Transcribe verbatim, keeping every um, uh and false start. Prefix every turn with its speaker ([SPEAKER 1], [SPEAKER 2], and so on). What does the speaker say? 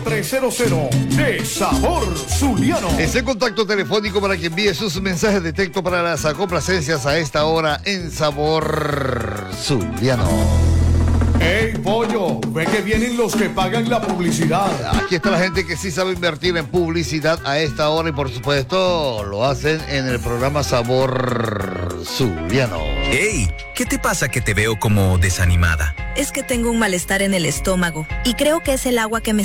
[SPEAKER 1] trescientos de Sabor Zuliano.
[SPEAKER 2] Ese contacto telefónico para que envíe sus mensajes de texto para las complacencias a esta hora en Sabor Zuliano.
[SPEAKER 1] ¡Ey, pollo! Ve que vienen los que pagan la publicidad.
[SPEAKER 2] Aquí está la gente que sí sabe invertir en publicidad a esta hora y por supuesto lo hacen en el programa Sabor Zuliano.
[SPEAKER 3] ¡Ey! ¿Qué te pasa que te veo como desanimada?
[SPEAKER 4] Es que tengo un malestar en el estómago y creo que es el agua que me